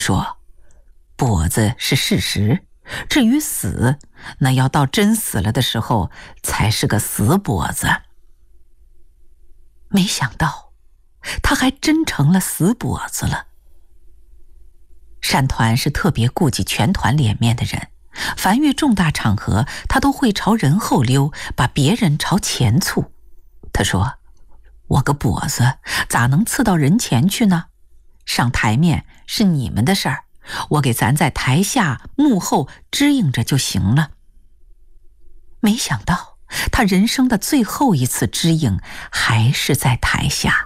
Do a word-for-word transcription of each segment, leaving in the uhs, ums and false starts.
说，跛子是事实，至于死，那要到真死了的时候才是个死跛子。没想到他还真成了死跛子了。单团是特别顾及全团脸面的人，凡遇重大场合，他都会朝人后溜，把别人朝前簇。他说，我个跛子咋能刺到人前去呢？上台面是你们的事儿，我给咱在台下幕后支应着就行了。没想到他人生的最后一次支应还是在台下。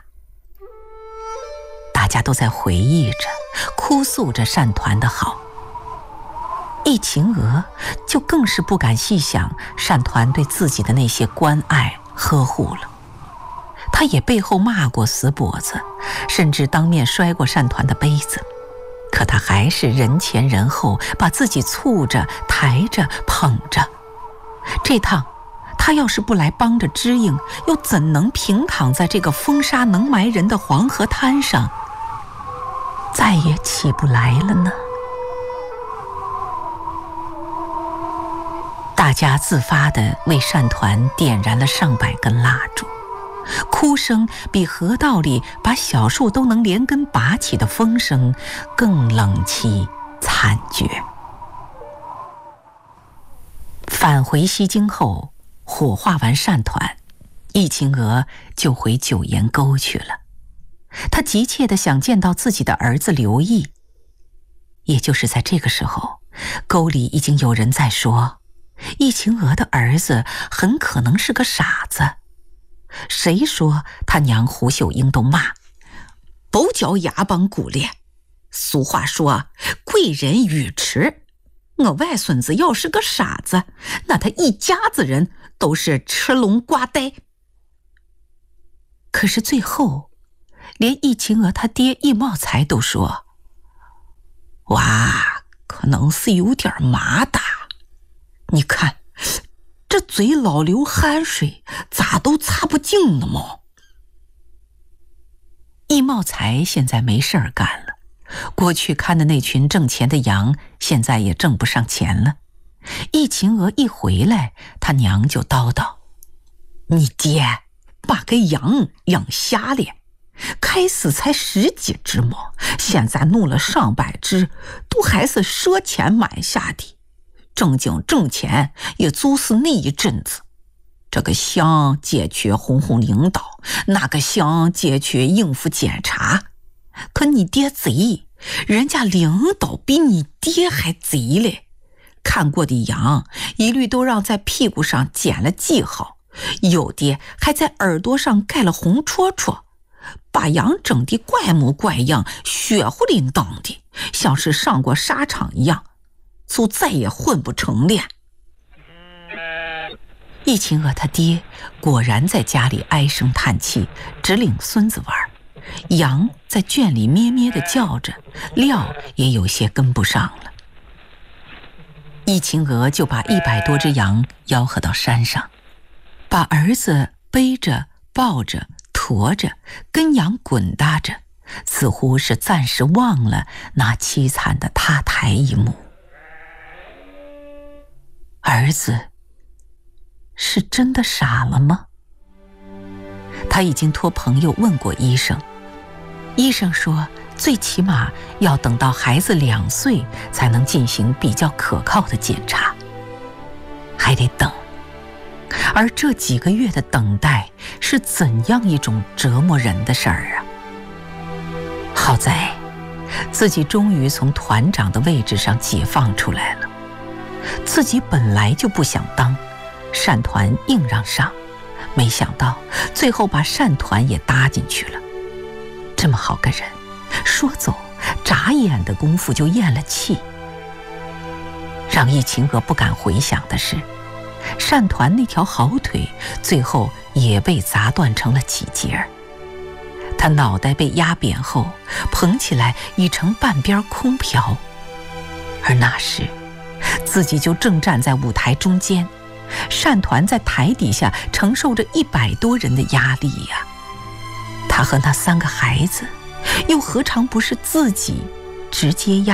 大家都在回忆着，哭诉着单团的好。易秦娥就更是不敢细想单团对自己的那些关爱呵护了。他也背后骂过死跛子，甚至当面摔过单团的杯子，可他还是人前人后把自己簇着抬着捧着。这趟他要是不来帮着支应，又怎能平躺在这个风沙能埋人的黄河滩上，再也起不来了呢？大家自发地为单团点燃了上百根蜡烛，哭声比河道里把小树都能连根拔起的风声更冷凄惨绝。返回西京后，火化完单团，易秦娥就回九岩沟去了。她急切地想见到自己的儿子刘毅。也就是在这个时候，沟里已经有人在说，易秦娥的儿子很可能是个傻子。谁说他娘胡秀英都骂，不叫哑帮骨裂。俗话说，贵人语迟。我外孙子要是个傻子，那他一家子人都是吃龙挂呆。可是最后，连易秦娥他爹易茂才都说，哇，可能是有点麻大。你看，这嘴老流汗水，咋都擦不净呢么？易茂才现在没事儿干了，过去看的那群挣钱的羊，现在也挣不上钱了。易秦娥一回来，他娘就叨叨，你爹把个羊养瞎了，开始才十几只么，现在弄了上百只，都还是赊钱买下的。正经挣钱也就是那一阵子，这个乡街区哄哄领导，那个乡街区应付检查。可你爹贼，人家领导比你爹还贼嘞。看过的羊一律都让在屁股上剪了记号，有的还在耳朵上盖了红戳戳，把羊整的怪模怪样，血乎淋当的，像是上过沙场一样，就再也混不成了。易秦娥他爹果然在家里唉声叹气，只领孙子玩。羊在圈里咩咩地叫着，料也有些跟不上了。易秦娥就把一百多只羊吆喝到山上，把儿子背着抱着驮着，跟羊滚搭着，似乎是暂时忘了那凄惨的塌台一幕。儿子是真的傻了吗？他已经托朋友问过医生，医生说最起码要等到孩子两岁才能进行比较可靠的检查，还得等。而这几个月的等待是怎样一种折磨人的事儿啊！好在自己终于从团长的位置上解放出来了。自己本来就不想当，单团硬让上，没想到最后把单团也搭进去了。这么好个人，说走眨眼的功夫就咽了气。让易秦娥不敢回想的是，单团那条好腿最后也被砸断成了几节，他脑袋被压扁后捧起来已成半边空瓢。而那时自己就正站在舞台中间，单团在台底下承受着一百多人的压力呀、啊。他和那三个孩子又何尝不是自己直接压